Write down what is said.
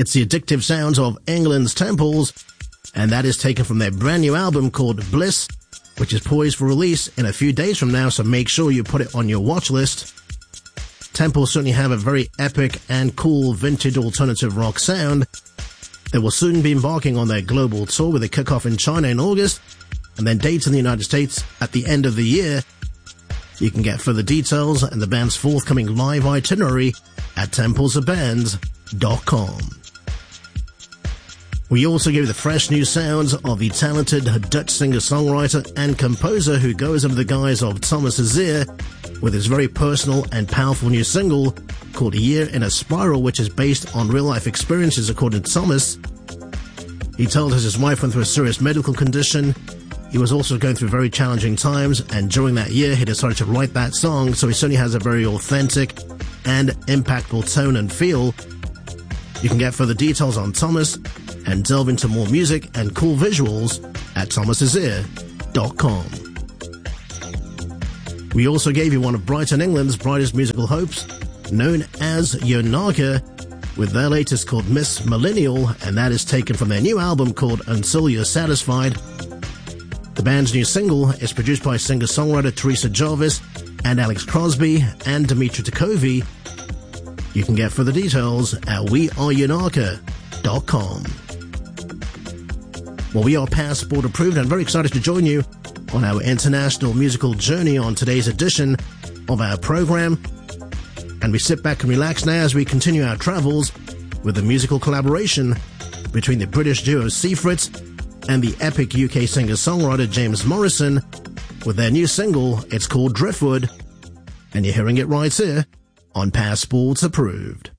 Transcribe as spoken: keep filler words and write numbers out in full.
It's the addictive sounds of England's Temples, and that is taken from their brand new album called Bliss, which is poised for release in a few days from now, so make sure you put it on your watch list. Temples certainly have a very epic and cool vintage alternative rock sound. They will soon be embarking on their global tour with a kickoff in China in August, and then dates in the United States at the end of the year. You can get further details and the band's forthcoming live itinerary at temples of bands dot com. We also give you the fresh new sounds of the talented Dutch singer-songwriter and composer who goes under the guise of Thomas Azier with his very personal and powerful new single called A Year in a Spiral, which is based on real-life experiences according to Thomas. He told us his wife went through a serious medical condition. He was also going through very challenging times, and during that year he decided to write that song, so he certainly has a very authentic and impactful tone and feel. You can get further details on Thomas and delve into more music and cool visuals at thomas azier dot com. We also gave you one of Brighton, England's brightest musical hopes, known as Yonaka, with their latest called Miss Millennial, and that is taken from their new album called Until You're Satisfied. The band's new single is produced by singer-songwriter Teresa Jarvis and Alex Crosby and Dimitri Takovi. You can get further details at we are yonaka dot com. Well, we are Passport approved and very excited to join you on our international musical journey on today's edition of our program. And we sit back and relax now as we continue our travels with a musical collaboration between the British duo Seafrit and the epic U K singer-songwriter James Morrison with their new single. It's called Driftwood, and you're hearing it right here on Passports Approved.